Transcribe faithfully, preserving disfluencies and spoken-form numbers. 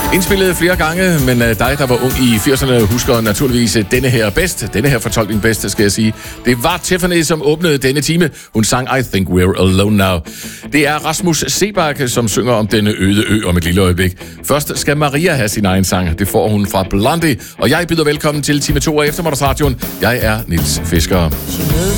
Indspillet flere gange, men dig, der var ung i firserne, husker naturligvis denne her bedst. Denne her fortolkning bedst, skal jeg sige. Det var Tiffany, som åbnede denne time. Hun sang I Think We're Alone Now. Det er Rasmus Seebach, som synger om denne øde ø om et lille øjeblik. Først skal Maria have sin egen sang. Det får hun fra Blondie. Og jeg byder velkommen til time to af Eftermiddagsradioen. Jeg er Niels Fisker. She moves